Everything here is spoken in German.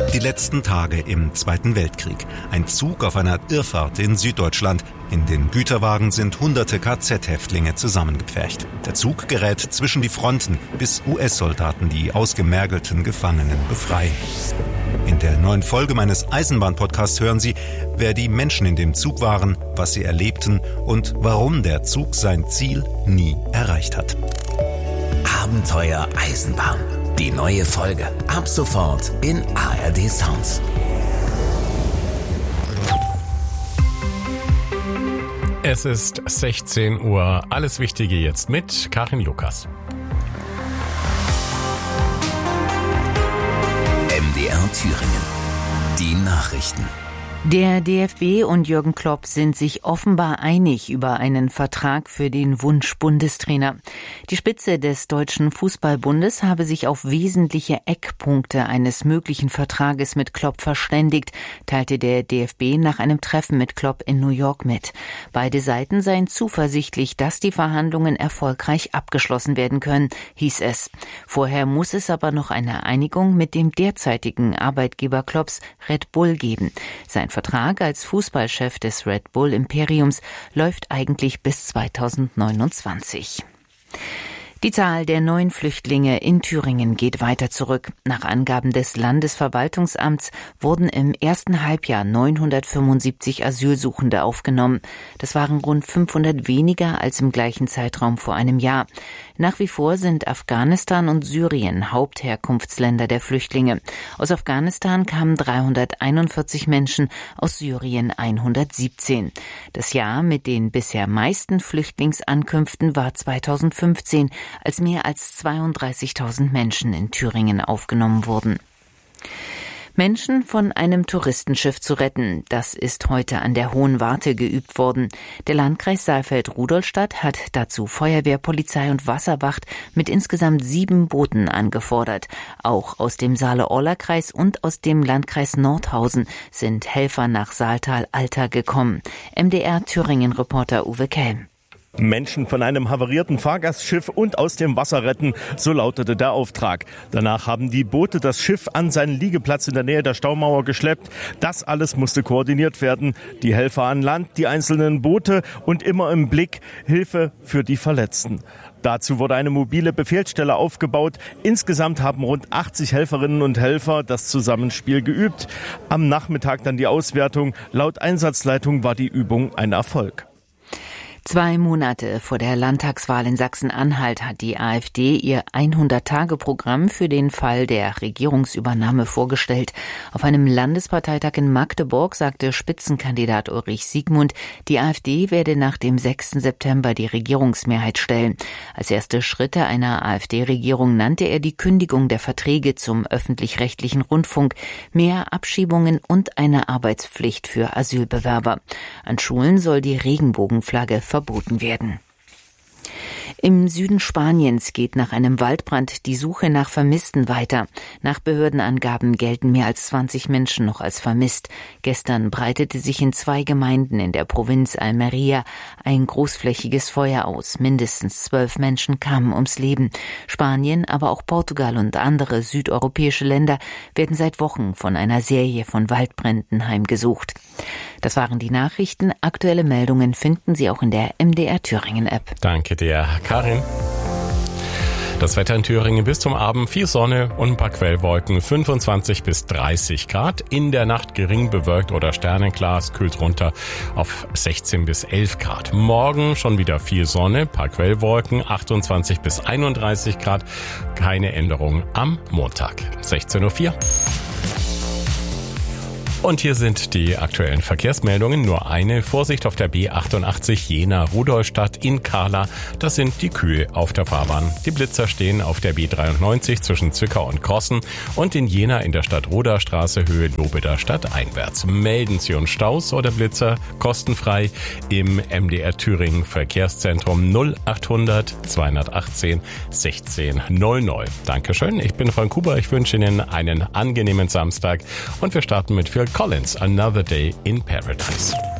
Die letzten Tage im Zweiten Weltkrieg. Ein Zug auf einer Irrfahrt in Süddeutschland. In den Güterwagen sind hunderte KZ-Häftlinge zusammengepfercht. Der Zug gerät zwischen die Fronten, bis US-Soldaten die ausgemergelten Gefangenen befreien. In der neuen Folge meines Eisenbahn-Podcasts hören Sie, wer die Menschen in dem Zug waren, was sie erlebten und warum der Zug sein Ziel nie erreicht hat. Abenteuer Eisenbahn. Die neue Folge. Ab sofort in ARD Sounds. Es ist 16 Uhr. Alles Wichtige jetzt mit Karin Lukas. MDR Thüringen. Die Nachrichten. Der DFB und Jürgen Klopp sind sich offenbar einig über einen Vertrag für den Wunsch-Bundestrainer. Die Spitze des Deutschen Fußballbundes habe sich auf wesentliche Eckpunkte eines möglichen Vertrages mit Klopp verständigt, teilte der DFB nach einem Treffen mit Klopp in New York mit. Beide Seiten seien zuversichtlich, dass die Verhandlungen erfolgreich abgeschlossen werden können, hieß es. Vorher muss es aber noch eine Einigung mit dem derzeitigen Arbeitgeber Klopps Red Bull geben. Sein Vertrag als Fußballchef des Red Bull Imperiums läuft eigentlich bis 2029. Die Zahl der neuen Flüchtlinge in Thüringen geht weiter zurück. Nach Angaben des Landesverwaltungsamts wurden im ersten Halbjahr 975 Asylsuchende aufgenommen. Das waren rund 500 weniger als im gleichen Zeitraum vor einem Jahr. Nach wie vor sind Afghanistan und Syrien Hauptherkunftsländer der Flüchtlinge. Aus Afghanistan kamen 341 Menschen, aus Syrien 117. Das Jahr mit den bisher meisten Flüchtlingsankünften war 2015, als mehr als 32.000 Menschen in Thüringen aufgenommen wurden. Menschen von einem Touristenschiff zu retten, das ist heute an der Hohen Warte geübt worden. Der Landkreis Saalfeld-Rudolstadt hat dazu Feuerwehr, Polizei und Wasserwacht mit insgesamt 7 Booten angefordert. Auch aus dem Saale-Orla-Kreis und aus dem Landkreis Nordhausen sind Helfer nach Saaltal-Alter gekommen. MDR Thüringen-Reporter Uwe Kelm. Menschen von einem havarierten Fahrgastschiff und aus dem Wasser retten, so lautete der Auftrag. Danach haben die Boote das Schiff an seinen Liegeplatz in der Nähe der Staumauer geschleppt. Das alles musste koordiniert werden. Die Helfer an Land, die einzelnen Boote und immer im Blick Hilfe für die Verletzten. Dazu wurde eine mobile Befehlsstelle aufgebaut. Insgesamt haben rund 80 Helferinnen und Helfer das Zusammenspiel geübt. Am Nachmittag dann die Auswertung. Laut Einsatzleitung war die Übung ein Erfolg. 2 Monate vor der Landtagswahl in Sachsen-Anhalt hat die AfD ihr 100-Tage-Programm für den Fall der Regierungsübernahme vorgestellt. Auf einem Landesparteitag in Magdeburg sagte Spitzenkandidat Ulrich Siegmund, die AfD werde nach dem 6. September die Regierungsmehrheit stellen. Als erste Schritte einer AfD-Regierung nannte er die Kündigung der Verträge zum öffentlich-rechtlichen Rundfunk, mehr Abschiebungen und eine Arbeitspflicht für Asylbewerber. An Schulen soll die Regenbogenflagge verboten werden. Im Süden Spaniens geht nach einem Waldbrand die Suche nach Vermissten weiter. Nach Behördenangaben gelten mehr als 20 Menschen noch als vermisst. Gestern breitete sich in 2 Gemeinden in der Provinz Almería ein großflächiges Feuer aus. Mindestens 12 Menschen kamen ums Leben. Spanien, aber auch Portugal und andere südeuropäische Länder werden seit Wochen von einer Serie von Waldbränden heimgesucht. Das waren die Nachrichten. Aktuelle Meldungen finden Sie auch in der MDR Thüringen App. Danke dir, Karin. Das Wetter in Thüringen bis zum Abend: viel Sonne und ein paar Quellwolken, 25 bis 30 Grad. In der Nacht gering bewölkt oder sternenklar, es kühlt runter auf 16 bis 11 Grad. Morgen schon wieder viel Sonne, ein paar Quellwolken, 28 bis 31 Grad. Keine Änderung am Montag, 16.04 Uhr. Und hier sind die aktuellen Verkehrsmeldungen. Nur eine: Vorsicht auf der B88 Jena-Rudolstadt in Kahla. Das sind die Kühe auf der Fahrbahn. Die Blitzer stehen auf der B93 zwischen Zwickau und Krossen und in Jena in der Stadt-Roda-Straße Höhe Lobeder Stadt einwärts. Melden Sie uns Staus oder Blitzer kostenfrei im MDR Thüringen Verkehrszentrum 0800 218 1600. Dankeschön, ich bin Frank Huber. Ich wünsche Ihnen einen angenehmen Samstag und wir starten mit Phil Collins, Another Day in Paradise.